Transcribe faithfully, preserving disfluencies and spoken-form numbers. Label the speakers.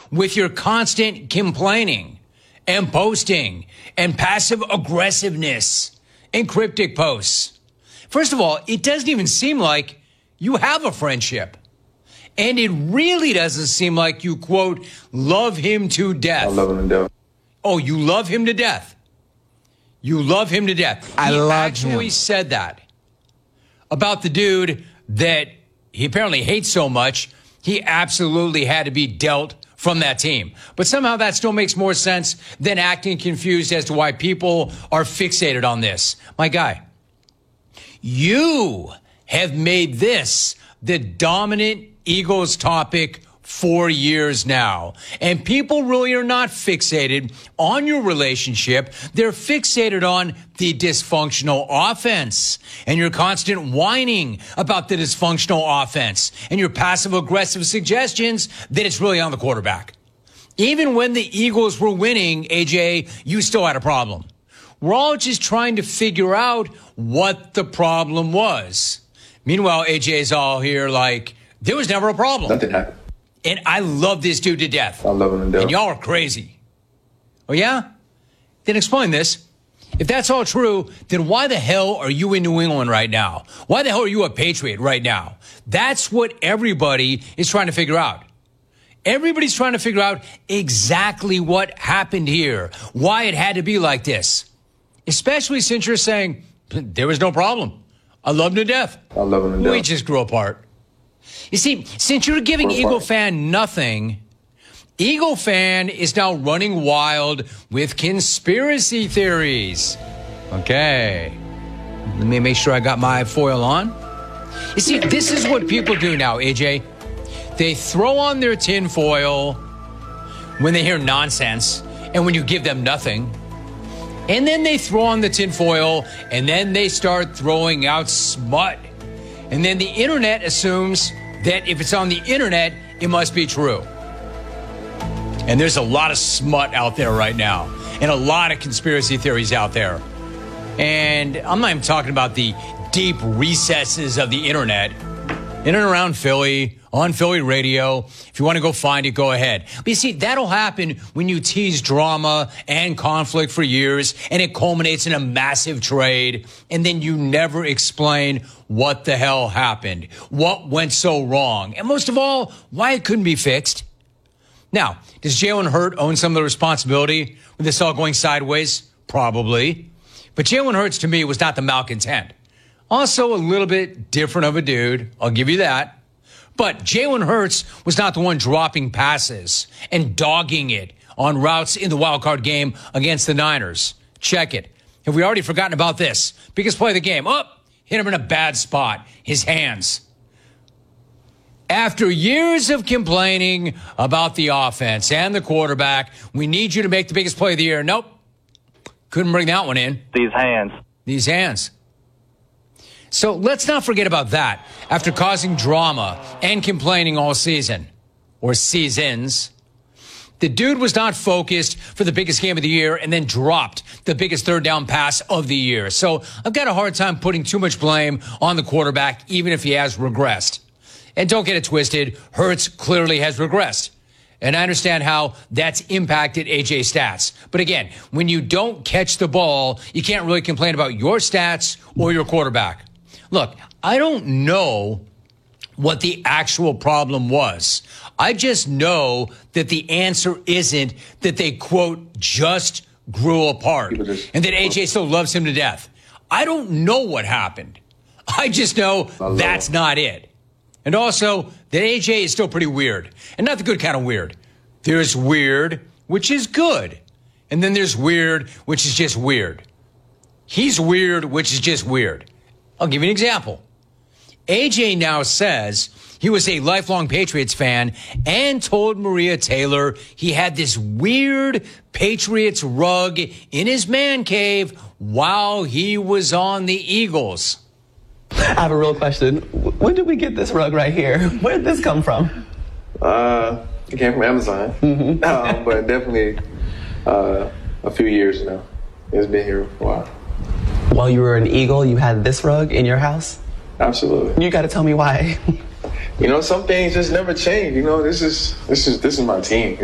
Speaker 1: with your constant complaining and posting and passive aggressiveness and cryptic posts. First of all, it doesn't even seem like you have a friendship. And it really doesn't seem like you, quote, love him to death.
Speaker 2: I love him to death.
Speaker 1: Oh, you love him to death. You love him to death.
Speaker 3: I
Speaker 1: he
Speaker 3: love
Speaker 1: actually
Speaker 3: him.
Speaker 1: said that about the dude that he apparently hates so much, he absolutely had to be dealt from that team. But somehow that still makes more sense than acting confused as to why people are fixated on this. My guy, you have made this the dominant Eagles topic for years now. And people really are not fixated on your relationship. They're fixated on the dysfunctional offense and your constant whining about the dysfunctional offense and your passive aggressive suggestions that it's really on the quarterback. Even when the Eagles were winning, A J, you still had a problem. We're all just trying to figure out what the problem was. Meanwhile, A J's all here like, there was never a problem.
Speaker 2: Nothing happened.
Speaker 1: And I love this dude to death.
Speaker 2: I love him to death.
Speaker 1: And y'all are crazy. Oh, yeah? Then explain this. If that's all true, then why the hell are you in New England right now? Why the hell are you a Patriot right now? That's what everybody is trying to figure out. Everybody's trying to figure out exactly what happened here, why it had to be like this. Especially since you're saying, there was no problem. I love him to death.
Speaker 2: I love him to death.
Speaker 1: We just grew apart. You see, since you're giving Eagle fan nothing, Eagle fan is now running wild with conspiracy theories. Okay. Let me make sure I got my foil on. You see, this is what people do now, A J. They throw on their tinfoil when they hear nonsense and when you give them nothing. And then they throw on the tinfoil and then they start throwing out smut. And then the internet assumes that if it's on the internet, it must be true. And there's a lot of smut out there right now and a lot of conspiracy theories out there. And I'm not even talking about the deep recesses of the internet. In and around Philly, on Philly radio. If you want to go find it, go ahead. But you see, that'll happen when you tease drama and conflict for years and it culminates in a massive trade. And then you never explain what the hell happened, what went so wrong, and most of all, why it couldn't be fixed. Now, does Jalen Hurts own some of the responsibility with this all going sideways? Probably. But Jalen Hurts, to me, was not the malcontent. Also a little bit different of a dude. I'll give you that. But Jalen Hurts was not the one dropping passes and dogging it on routes in the wild card game against the Niners. Check it. Have we already forgotten about this? Biggest play of the game. Oh, hit him in a bad spot. His hands. After years of complaining about the offense and the quarterback, we need you to make the biggest play of the year. Nope. Couldn't bring that one in.
Speaker 4: These hands.
Speaker 1: These hands. So let's not forget about that. After causing drama and complaining all season, or seasons, the dude was not focused for the biggest game of the year and then dropped the biggest third down pass of the year. So I've got a hard time putting too much blame on the quarterback, even if he has regressed. And don't get it twisted, Hurts clearly has regressed. And I understand how that's impacted A J's stats. But again, when you don't catch the ball, you can't really complain about your stats or your quarterback. Look, I don't know what the actual problem was. I just know that the answer isn't that they, quote, just grew apart and that A J still loves him to death. I don't know what happened. I just know that's not it. And also that A J is still pretty weird, and not the good kind of weird. There's weird, which is good. And then there's weird, which is just weird. He's weird, which is just weird. I'll give you an example. A J now says he was a lifelong Patriots fan and told Maria Taylor he had this weird Patriots rug in his man cave while he was on the Eagles.
Speaker 5: I have a real question. When did we get this rug right here? Where did this come from?
Speaker 2: Uh, it came from Amazon, mm-hmm. um, but definitely uh, a few years now. It's been here for a while.
Speaker 5: While you were an Eagle, you had this rug in your house?
Speaker 2: Absolutely.
Speaker 5: You got to tell me why.
Speaker 2: You know, some things just never change. You know, this is this is this is my team.